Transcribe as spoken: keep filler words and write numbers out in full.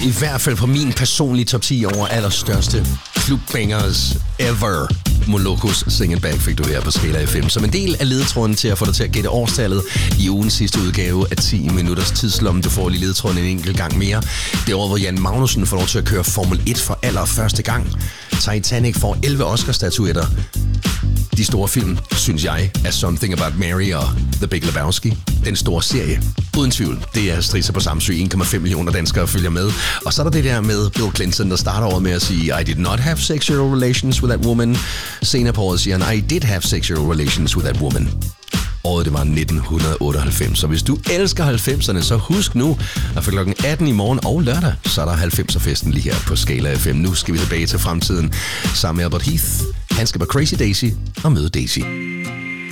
I hvert fald på min personlige top ti over allerstørste clubbangers ever. Molokos Sing It Back fik du her på Skala F M. Som en del af ledetråden til at få dig til at gætte årstallet i ugens sidste udgave af ti minutters tidslomme. Du får lige ledetråden en enkelt gang mere. Det er over, hvor Jan Magnussen får lov til at køre Formel et for allerførste gang. Titanic får elleve Oscar-statuetter. De store film, synes jeg, er Something About Mary og The Big Lebowski. Den store serie. Uden tvivl, det er stridser på Samsø. en komma fem millioner danskere følger med. Og så er der det der med Bill Clinton, der starter over med at sige, I did not have sexual relations with that woman. Senere på året siger han, I did have sexual relations with that woman. Året det var nitten otteoghalvfems. Så hvis du elsker halvfemserne, så husk nu, at for klokken atten i morgen og lørdag, så er der halvfemser-festen lige her på Skala F M. Nu skal vi tilbage til fremtiden sammen med Albert Heath. Han skal på Crazy Daisy og møde Daisy.